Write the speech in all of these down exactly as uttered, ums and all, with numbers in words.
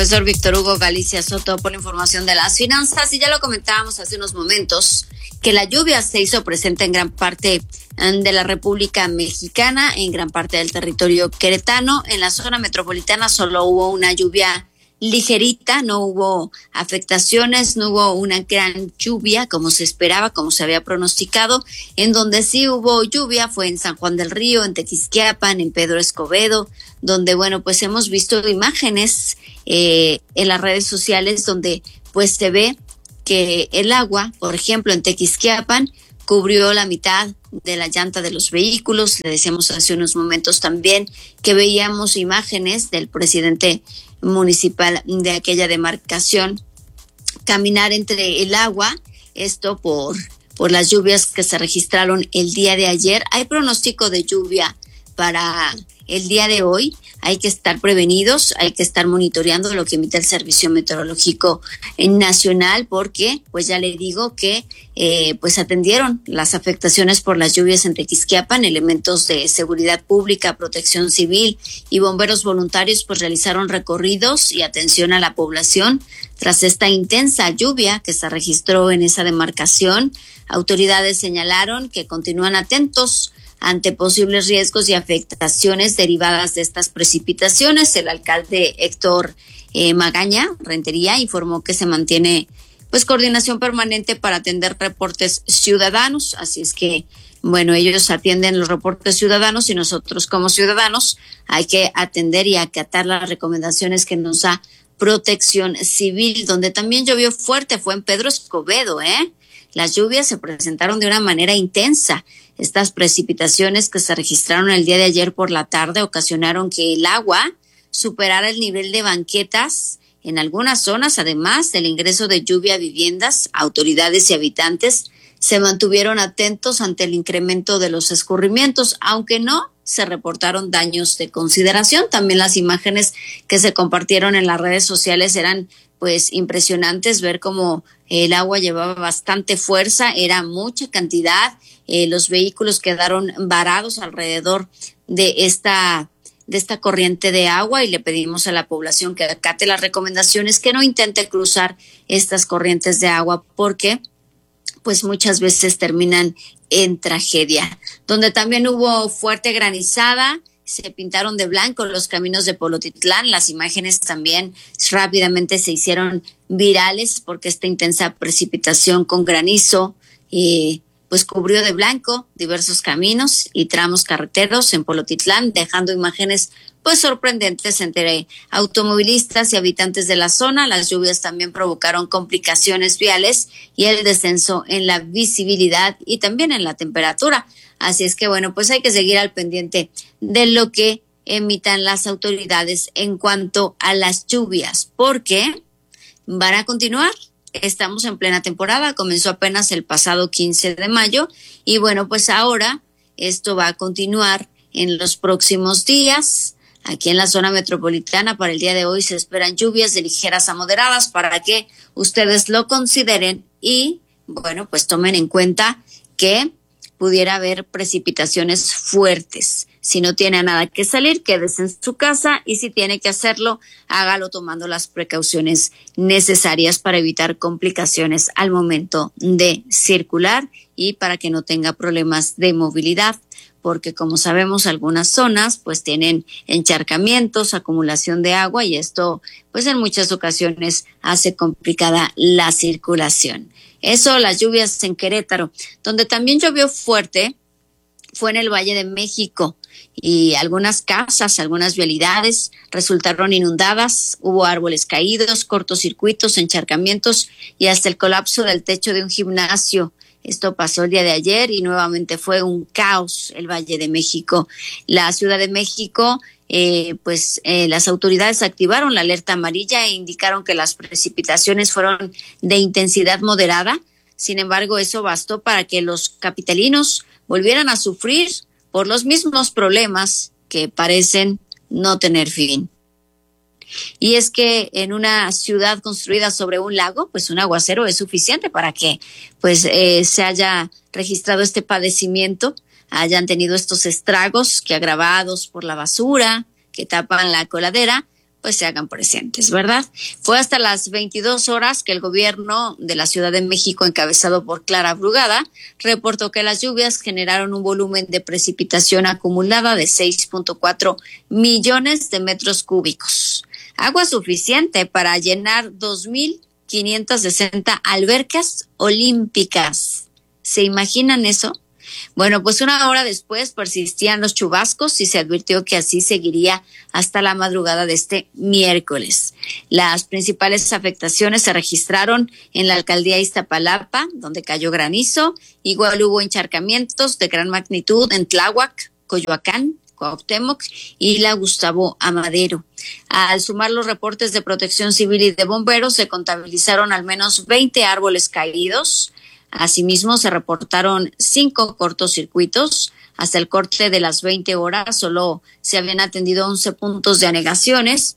Profesor Víctor Hugo Galicia Soto por la información de las finanzas. Y ya lo comentábamos hace unos momentos que la lluvia se hizo presente en gran parte de la República Mexicana, en gran parte del territorio queretano. En la zona metropolitana solo hubo una lluvia ligerita, no hubo afectaciones, no hubo una gran lluvia como se esperaba, como se había pronosticado. En donde sí hubo lluvia fue en San Juan del Río, en Tequisquiapan, en Pedro Escobedo, donde, bueno, pues hemos visto imágenes eh, en las redes sociales donde pues se ve que el agua, por ejemplo, en Tequisquiapan, cubrió la mitad de la llanta de los vehículos. Le decíamos hace unos momentos también que veíamos imágenes del presidente municipal de aquella demarcación caminar entre el agua, esto por, por las lluvias que se registraron el día de ayer. Hay pronóstico de lluvia para el día de hoy. Hay que estar prevenidos, hay que estar monitoreando lo que emite el Servicio Meteorológico Nacional, porque pues ya le digo que eh, pues atendieron las afectaciones por las lluvias en Tequisquiapan. Elementos de seguridad pública, protección civil y bomberos voluntarios pues realizaron recorridos y atención a la población tras esta intensa lluvia que se registró en esa demarcación. Autoridades señalaron que continúan atentos ante posibles riesgos y afectaciones derivadas de estas precipitaciones. El alcalde Héctor eh, Magaña Rentería informó que se mantiene pues coordinación permanente para atender reportes ciudadanos. Así es que, bueno, ellos atienden los reportes ciudadanos y nosotros como ciudadanos hay que atender y acatar las recomendaciones que nos da Protección Civil. Donde también llovió fuerte fue en Pedro Escobedo, ¿eh? Las lluvias se presentaron de una manera intensa. Estas precipitaciones que se registraron el día de ayer por la tarde ocasionaron que el agua superara el nivel de banquetas en algunas zonas. Además del ingreso de lluvia a viviendas, autoridades y habitantes se mantuvieron atentos ante el incremento de los escurrimientos, aunque no se reportaron daños de consideración. También las imágenes que se compartieron en las redes sociales eran pues impresionantes, ver cómo el agua llevaba bastante fuerza, era mucha cantidad. Eh, los vehículos quedaron varados alrededor de esta de esta corriente de agua y le pedimos a la población que acate las recomendaciones, que no intente cruzar estas corrientes de agua porque pues muchas veces terminan en tragedia. Donde también hubo fuerte granizada, se pintaron de blanco los caminos de Polotitlán. Las imágenes también rápidamente se hicieron virales porque esta intensa precipitación con granizo eh, pues cubrió de blanco diversos caminos y tramos carreteros en Polotitlán, dejando imágenes pues sorprendentes entre automovilistas y habitantes de la zona. Las lluvias también provocaron complicaciones viales y el descenso en la visibilidad y también en la temperatura. Así es que, bueno, pues hay que seguir al pendiente de lo que emitan las autoridades en cuanto a las lluvias, porque van a continuar. Estamos en plena temporada, comenzó apenas el pasado quince de mayo y, bueno, pues ahora esto va a continuar en los próximos días. Aquí en la zona metropolitana para el día de hoy se esperan lluvias de ligeras a moderadas para que ustedes lo consideren y, bueno, pues tomen en cuenta que pudiera haber precipitaciones fuertes. Si no tiene nada que salir, quédese en su casa y si tiene que hacerlo, hágalo tomando las precauciones necesarias para evitar complicaciones al momento de circular y para que no tenga problemas de movilidad, porque como sabemos algunas zonas pues tienen encharcamientos, acumulación de agua y esto pues en muchas ocasiones hace complicada la circulación. Eso, las lluvias en Querétaro, donde también llovió fuerte, fue en el Valle de México y algunas casas, algunas vialidades resultaron inundadas, hubo árboles caídos, cortocircuitos, encharcamientos y hasta el colapso del techo de un gimnasio. Esto pasó el día de ayer y nuevamente fue un caos el Valle de México. La Ciudad de México, eh, pues eh, las autoridades activaron la alerta amarilla e indicaron que las precipitaciones fueron de intensidad moderada. Sin embargo, eso bastó para que los capitalinos volvieran a sufrir por los mismos problemas que parecen no tener fin. Y es que en una ciudad construida sobre un lago, pues un aguacero es suficiente para que pues eh, se haya registrado este padecimiento, hayan tenido estos estragos que agravados por la basura que tapan la coladera, pues se hagan presentes, ¿verdad? Fue hasta las veintidós horas que el gobierno de la Ciudad de México, encabezado por Clara Brugada, reportó que las lluvias generaron un volumen de precipitación acumulada de seis punto cuatro millones de metros cúbicos. Agua suficiente para llenar dos mil quinientas sesenta albercas olímpicas. ¿Se imaginan eso? Bueno, pues una hora después persistían los chubascos y se advirtió que así seguiría hasta la madrugada de este miércoles. Las principales afectaciones se registraron en la alcaldía Iztapalapa, donde cayó granizo. Igual hubo encharcamientos de gran magnitud en Tláhuac, Coyoacán, Cuauhtémoc y la Gustavo Amadero. Al sumar los reportes de Protección Civil y de bomberos, se contabilizaron al menos veinte árboles caídos. Asimismo, se reportaron cinco cortocircuitos. Hasta el corte de las veinte horas solo se habían atendido once puntos de anegaciones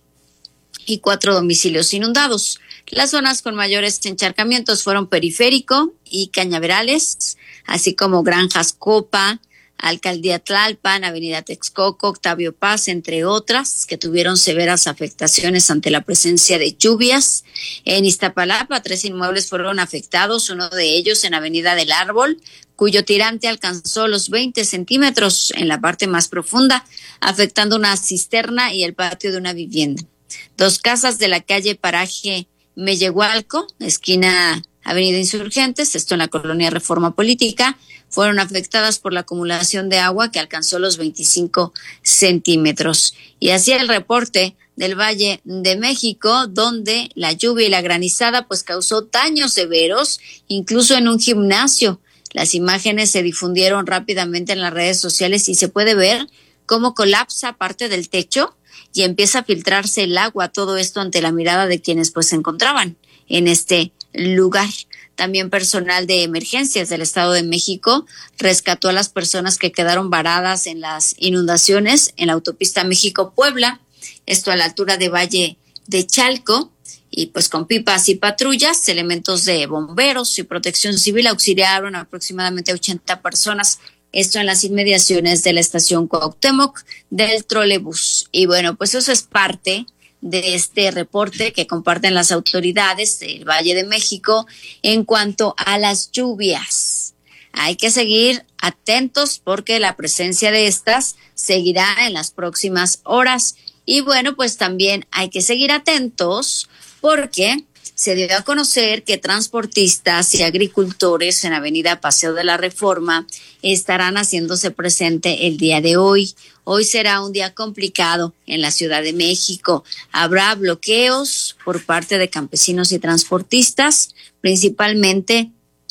y cuatro domicilios inundados. Las zonas con mayores encharcamientos fueron Periférico y Cañaverales, así como Granjas Copa, Alcaldía Tlalpan, Avenida Texcoco, Octavio Paz, entre otras, que tuvieron severas afectaciones ante la presencia de lluvias. En Iztapalapa, tres inmuebles fueron afectados, uno de ellos en Avenida del Árbol, cuyo tirante alcanzó los veinte centímetros en la parte más profunda, afectando una cisterna y el patio de una vivienda. Dos casas de la calle Paraje Mellehualco, esquina Avenida Insurgentes, esto en la colonia Reforma Política, fueron afectadas por la acumulación de agua que alcanzó los veinticinco centímetros. Y así el reporte del Valle de México, donde la lluvia y la granizada pues causó daños severos, incluso en un gimnasio. Las imágenes se difundieron rápidamente en las redes sociales y se puede ver cómo colapsa parte del techo y empieza a filtrarse el agua, todo esto ante la mirada de quienes pues se encontraban en este lugar. También personal de emergencias del Estado de México rescató a las personas que quedaron varadas en las inundaciones en la autopista México-Puebla, esto a la altura de Valle de Chalco, y pues con pipas y patrullas, elementos de bomberos y protección civil auxiliaron aproximadamente a ochenta personas, esto en las inmediaciones de la estación Cuauhtémoc del trolebús. Y bueno, pues eso es parte de este reporte que comparten las autoridades del Valle de México en cuanto a las lluvias. Hay que seguir atentos porque la presencia de estas seguirá en las próximas horas. Y bueno, pues también hay que seguir atentos porque se dio a conocer que transportistas y agricultores en Avenida Paseo de la Reforma estarán haciéndose presente el día de hoy. Hoy será un día complicado en la Ciudad de México. Habrá bloqueos por parte de campesinos y transportistas, principalmente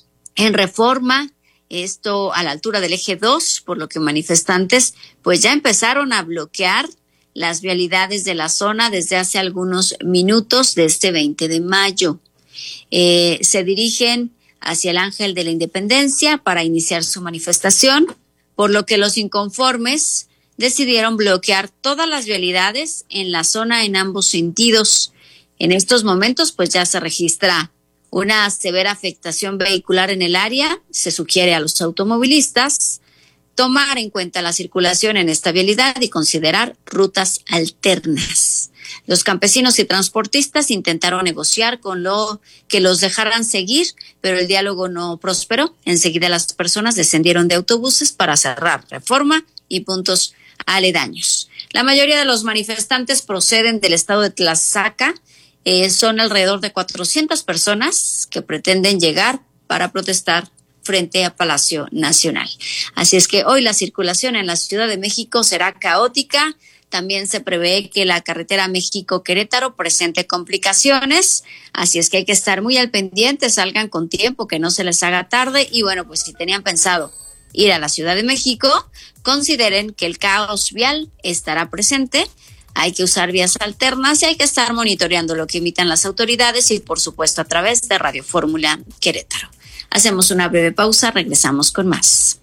en Reforma, esto a la altura del eje dos, por lo que manifestantes pues ya empezaron a bloquear las vialidades de la zona desde hace algunos minutos de este veinte de mayo. Eh, se dirigen hacia el Ángel de la Independencia para iniciar su manifestación, por lo que los inconformes decidieron bloquear todas las vialidades en la zona en ambos sentidos. En estos momentos, pues ya se registra una severa afectación vehicular en el área. Se sugiere a los automovilistas tomar en cuenta la circulación en esta vialidad y considerar rutas alternas. Los campesinos y transportistas intentaron negociar con lo que los dejaran seguir, pero el diálogo no prosperó. Enseguida las personas descendieron de autobuses para cerrar Reforma y puntos aledaños. La mayoría de los manifestantes proceden del estado de Tlaxcala. Eh, son alrededor de cuatrocientas personas que pretenden llegar para protestar frente a Palacio Nacional. Así es que hoy la circulación en la Ciudad de México será caótica. También se prevé que la carretera México-Querétaro presente complicaciones, así es que hay que estar muy al pendiente, salgan con tiempo, que no se les haga tarde. Y bueno, pues si tenían pensado ir a la Ciudad de México, consideren que el caos vial estará presente. Hay que usar vías alternas y hay que estar monitoreando lo que emitan las autoridades y por supuesto a través de Radio Fórmula Querétaro. Hacemos una breve pausa, regresamos con más.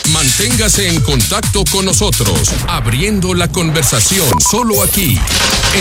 Manténgase en contacto con nosotros, abriendo la conversación solo aquí,